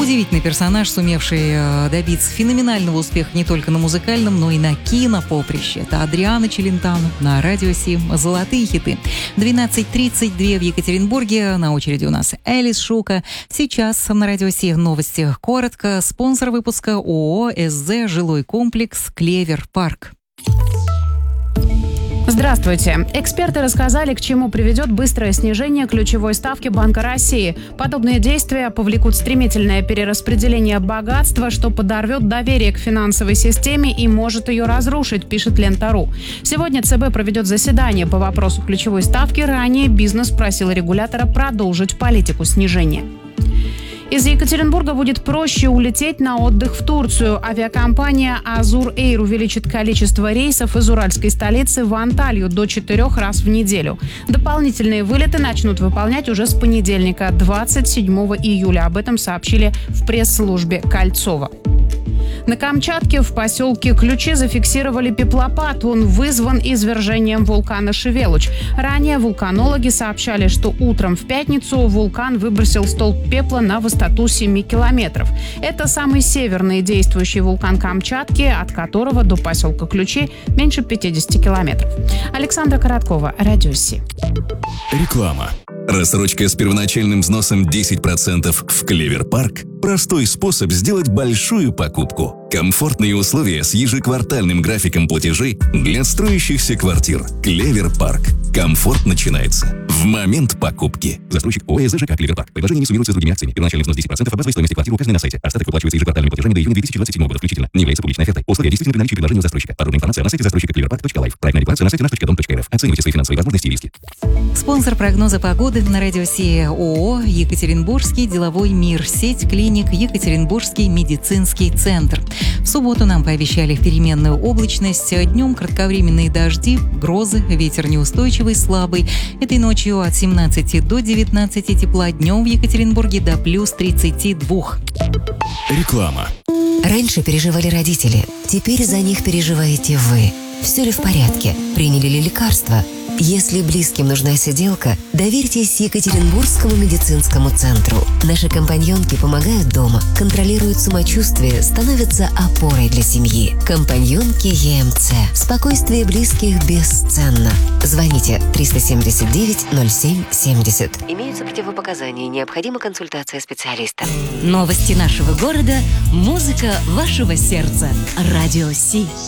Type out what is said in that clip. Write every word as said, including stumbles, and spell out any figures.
Удивительный персонаж, сумевший э, добиться феноменального успеха не только на музыкальном, но и на кинопоприще. Это Адриано Челентано на Радио Си. Золотые хиты. двенадцать тридцать два в Екатеринбурге. На очереди у нас Элис Шука. Сейчас на Радио Си новости коротко. Спонсор выпуска ООО «СЗ Жилой комплекс Клевер Парк». Здравствуйте. Эксперты рассказали, к чему приведет быстрое снижение ключевой ставки Банка России. Подобные действия повлекут стремительное перераспределение богатства, что подорвет доверие к финансовой системе и может ее разрушить, пишет Лента.ру. Сегодня ЦБ проведет заседание по вопросу ключевой ставки. Ранее бизнес просил регулятора продолжить политику снижения. Из Екатеринбурга будет проще улететь на отдых в Турцию. Авиакомпания «Азур Эйр» увеличит количество рейсов из уральской столицы в Анталью до четырех раз в неделю. Дополнительные вылеты начнут выполнять уже с понедельника, двадцать седьмого июля. Об этом сообщили в пресс-службе Кольцова. На Камчатке в поселке Ключи зафиксировали пеплопад. Он вызван извержением вулкана Шевелуч. Ранее вулканологи сообщали, что утром в пятницу вулкан выбросил столб пепла на высоту семи километров. Это самый северный действующий вулкан Камчатки, от которого до поселка Ключи меньше пятидесяти километров. Александра Короткова, Радио Си. Реклама. Рассрочка с первоначальным взносом десять процентов в Клевер Парк – простой способ сделать большую покупку. Комфортные условия с ежеквартальным графиком платежей для строящихся квартир. Клевер Парк. Комфорт начинается в момент покупки. Застройщик ООО «СЗ Клевер Парк». Предложение не суммируется с другими акциями. Первоначальный взнос десять процентов от базовой стоимости квартиры указанной на сайте. Остаток выплачивается ежеквартальными платежами до июня две тысячи двадцать седьмого года включительно. Не является публичной офертой. Условия действительно при наличии предложения у застройщика. Подробная информация на сайте застройщика клевер парк точка лайф. Проектная декларация на сайте наш точка дом точка эр эф. Оценивайте свои финансовые возможности и риски. Спонсор прогноза погоды на Радио Си ООО «Екатеринбургский деловой мир». Сеть клиник «Екатеринбургский медицинский центр». В субботу нам пообещали переменную облачность. Днем кратковременные дожди, грозы, ветер неустойчивый, слабый. Этой ночью от семнадцати до девятнадцати тепла, днем в Екатеринбурге до плюс тридцати двух. Реклама. Раньше переживали родители, теперь за них переживаете вы. Все ли в порядке? Приняли ли лекарства? Если близким нужна сиделка, доверьтесь Екатеринбургскому медицинскому центру. Наши компаньонки помогают дома, контролируют самочувствие, становятся опорой для семьи. Компаньонки ЕМЦ. Спокойствие близких бесценно. Звоните триста семьдесят девять ноль семь семьдесят. Имеются противопоказания, необходима консультация специалиста. Новости нашего города, музыка вашего сердца. Радио Си.